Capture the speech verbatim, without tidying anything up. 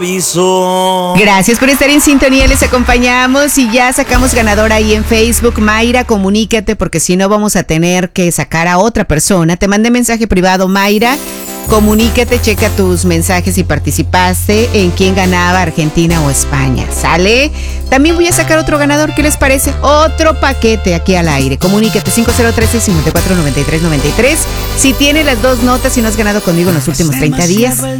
Gracias por estar en sintonía, les acompañamos y ya sacamos ganador ahí en Facebook. Mayra, comunícate porque si no vamos a tener que sacar a otra persona. Te mandé mensaje privado, Mayra. Comunícate, checa tus mensajes si participaste en quién ganaba, Argentina o España. ¿Sale? También voy a sacar otro ganador, ¿qué les parece? Otro paquete aquí al aire. Comunícate cinco cero tres, cinco cuatro, nueve tres nueve tres. Si tienes las dos notas y no has ganado conmigo en los últimos treinta días,